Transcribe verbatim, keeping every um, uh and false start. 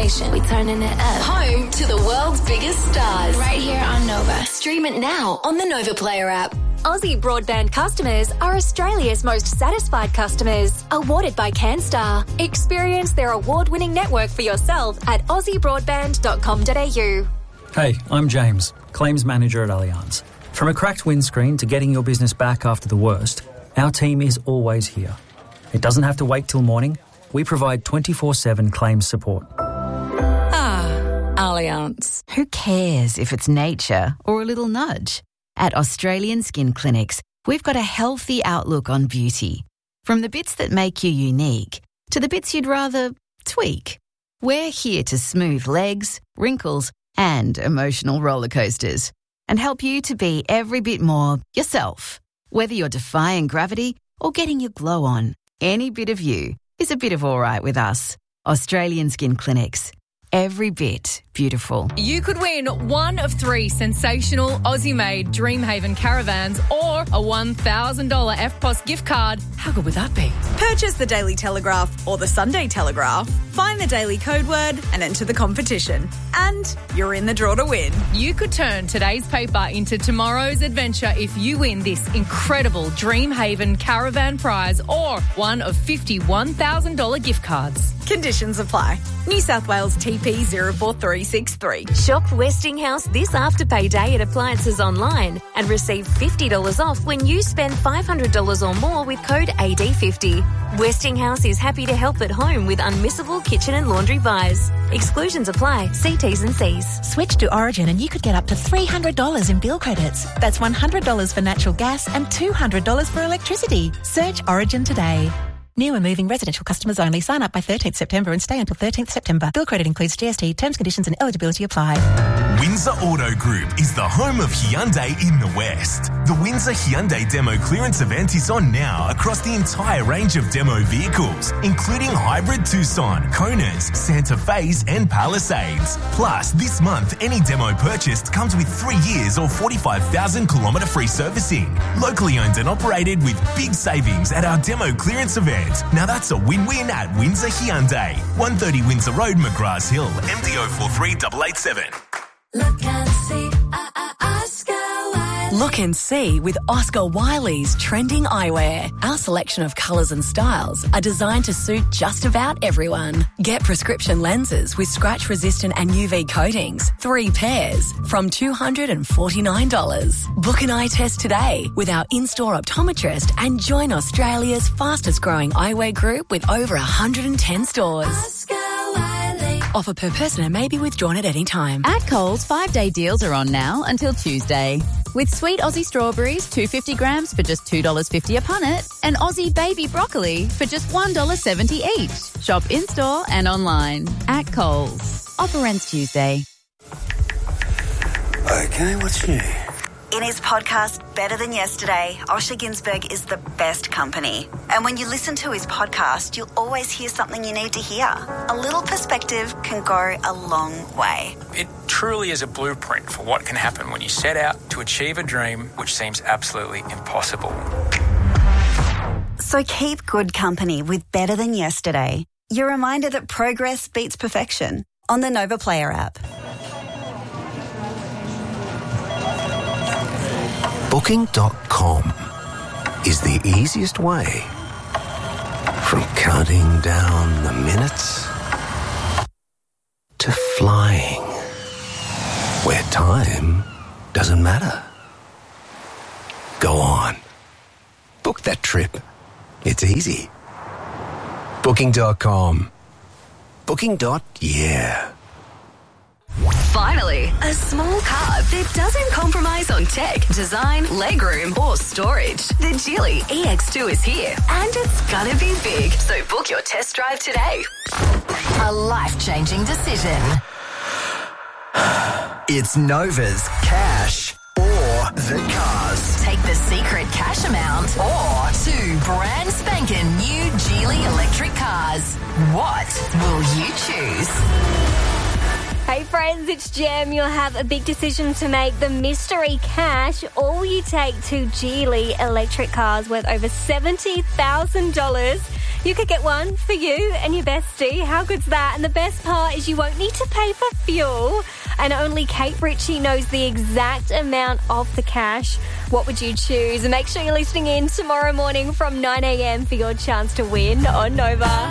station. We turning it up. Home to the world's biggest stars. Right here on Nova. Stream it now on the Nova Player app. Aussie Broadband customers are Australia's most satisfied customers. Awarded by CanStar. Experience their award-winning network for yourself at aussie broadband dot com dot a u. Hey, I'm James, Claims Manager at Allianz. From a cracked windscreen to getting your business back after the worst, our team is always here. It doesn't have to wait till morning. We provide twenty-four seven claims support. Ah, Allianz. Who cares if it's nature or a little nudge? At Australian Skin Clinics, we've got a healthy outlook on beauty. From the bits that make you unique to the bits you'd rather tweak. We're here to smooth legs, wrinkles, and emotional roller coasters and help you to be every bit more yourself. Whether you're defying gravity or getting your glow on, any bit of you is a bit of all right with us. Australian Skin Clinics. Every bit beautiful. You could win one of three sensational Aussie-made Dreamhaven caravans or a one thousand dollars F P O S gift card. How good would that be? Purchase the Daily Telegraph or the Sunday Telegraph, find the daily code word and enter the competition. And you're in the draw to win. You could turn today's paper into tomorrow's adventure if you win this incredible Dreamhaven caravan prize or one of fifty-one thousand dollars gift cards. Conditions apply. New South Wales T P zero four three six three. Shop Westinghouse this Afterpay Day at Appliances Online and receive fifty dollars off when you spend five hundred dollars or more with code A D fifty. Westinghouse is happy to help at home with unmissable kitchen and laundry buys. Exclusions apply. See T's and C's. Switch to Origin and you could get up to three hundred dollars in bill credits. That's one hundred dollars for natural gas and two hundred dollars for electricity. Search Origin today. New and moving residential customers only. Sign up by thirteenth September and stay until thirteenth September. Bill credit includes G S T. Terms, conditions and eligibility apply. Windsor Auto Group is the home of Hyundai in the West. The Windsor Hyundai Demo Clearance event is on now across the entire range of demo vehicles, including hybrid Tucson, Konas, Santa Fe's and Palisades. Plus, this month, any demo purchased comes with three years or forty-five thousand kilometre free servicing. Locally owned and operated with big savings at our Demo Clearance event. Now that's a win-win at Windsor Hyundai. one thirty Windsor Road, McGrath Hill, M D O four three eight eight seven. Look and see, uh, uh, Oscar Wiley. Look and see with Oscar Wiley's trending eyewear. Our selection of colours and styles are designed to suit just about everyone. Get prescription lenses with scratch-resistant and U V coatings, three pairs, from two hundred forty-nine dollars. Book an eye test today with our in-store optometrist and join Australia's fastest-growing eyewear group with over one hundred ten stores. Oscar Wiley. Offer per person and may be withdrawn at any time. At Coles, five-day deals are on now until Tuesday. With sweet Aussie strawberries, two hundred fifty grams for just two dollars fifty a punnet, and Aussie baby broccoli for just one dollar seventy each. Shop in-store and online. At Coles. Offer ends Tuesday. Okay, what's new? In his podcast, Better Than Yesterday, Osher Günsberg is the best company. And when you listen to his podcast, you'll always hear something you need to hear. A little perspective can go a long way. It truly is a blueprint for what can happen when you set out to achieve a dream which seems absolutely impossible. So keep good company with Better Than Yesterday. Your reminder that progress beats perfection on the Nova Player app. Booking dot com is the easiest way from counting down the minutes to flying where time doesn't matter. Go on. Book that trip. It's easy. Booking dot com. Booking. Yeah. Finally, a small car that doesn't compromise on tech, design, legroom, or storage. The Geely E X two is here, and it's gonna be big. So book your test drive today. A life-changing decision. It's Nova's cash or the cars. Take the secret cash amount or two brand spanking new Geely electric cars. What will you choose? Hey friends, it's Jem. You'll have a big decision to make. The mystery cash, or will you take two Geely electric cars worth over seventy thousand dollars? You could get one for you and your bestie. How good's that? And the best part is you won't need to pay for fuel. And only Kate Ritchie knows the exact amount of the cash. What would you choose? And make sure you're listening in tomorrow morning from nine a.m. for your chance to win on Nova.